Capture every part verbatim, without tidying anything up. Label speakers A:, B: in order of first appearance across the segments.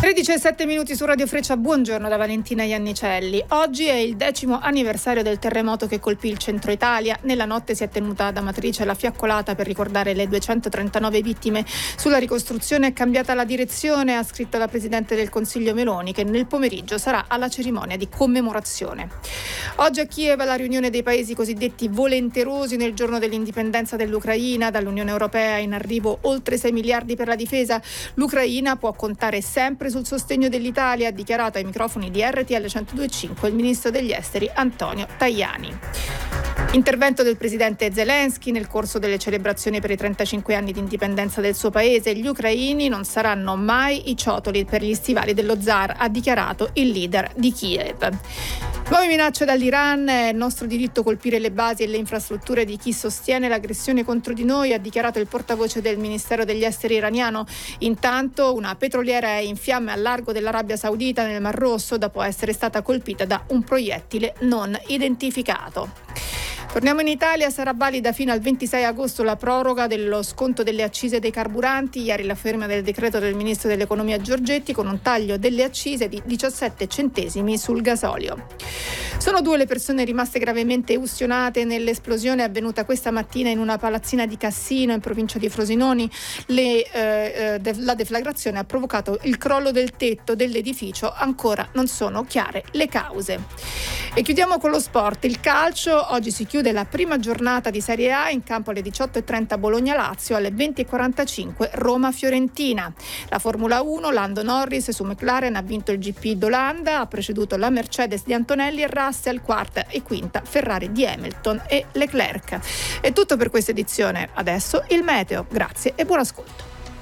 A: tredici e sette minuti su Radio Freccia, buongiorno da Valentina Iannicelli. Oggi è il decimo anniversario del terremoto che colpì il centro Italia. Nella notte si è tenuta ad Amatrice la fiaccolata per ricordare le duecentotrentanove vittime. Sulla ricostruzione è cambiata la direzione, ha scritto la Presidente del Consiglio Meloni, che nel pomeriggio sarà alla cerimonia di commemorazione. Oggi a Kiev la riunione dei paesi cosiddetti volenterosi nel giorno dell'indipendenza dell'Ucraina. Dall'Unione Europea in arrivo oltre sei miliardi per la difesa. L'Ucraina può contare sempre sul sostegno dell'Italia, ha dichiarato ai microfoni di R T L centodue e cinque il ministro degli esteri Antonio Tajani. Intervento del presidente Zelensky nel corso delle celebrazioni per i trentacinque anni di indipendenza del suo paese. Gli ucraini non saranno mai i ciotoli per gli stivali dello zar, ha dichiarato il leader di Kiev. Nuove minacce dall'Iran, è nostro diritto colpire le basi e le infrastrutture di chi sostiene l'aggressione contro di noi, ha dichiarato il portavoce del Ministero degli Esteri iraniano. Intanto una petroliera è in fiamme al largo dell'Arabia Saudita nel Mar Rosso dopo essere stata colpita da un proiettile non identificato. Torniamo in Italia, sarà valida fino al ventisei agosto la proroga dello sconto delle accise dei carburanti. Ieri la firma del decreto del ministro dell'economia Giorgetti con un taglio delle accise di diciassette centesimi sul gasolio. Sono due le persone rimaste gravemente ustionate nell'esplosione avvenuta questa mattina in una palazzina di Cassino in provincia di Frosinone. Le, eh, de- la deflagrazione ha provocato il crollo del tetto dell'edificio, ancora non sono chiare le cause. E chiudiamo con lo sport, il calcio. Oggi si chiude la prima giornata di Serie A, in campo alle diciotto e trenta Bologna-Lazio, alle venti e quarantacinque Roma-Fiorentina. La Formula uno, Lando Norris su McLaren ha vinto il G P d'Olanda, ha preceduto la Mercedes di Antonelli e Russell, quarta e quinta Ferrari di Hamilton e Leclerc. È tutto per questa edizione, adesso il meteo. Grazie e buon ascolto.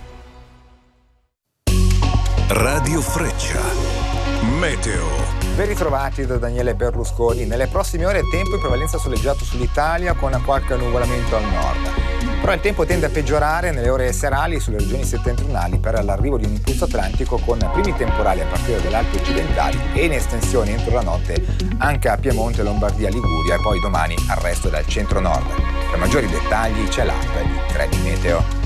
B: Radio Freccia, meteo.
C: Ben ritrovati da Daniele Berlusconi. Nelle prossime ore tempo in prevalenza soleggiato sull'Italia con qualche annuvolamento al nord. Però il tempo tende a peggiorare nelle ore serali sulle regioni settentrionali per l'arrivo di un impulso atlantico con primi temporali a partire dalle Alpi occidentali e in estensione entro la notte anche a Piemonte, Lombardia, Liguria e poi domani al resto del centro-nord. Per maggiori dettagli c'è l'app di tre D Meteo.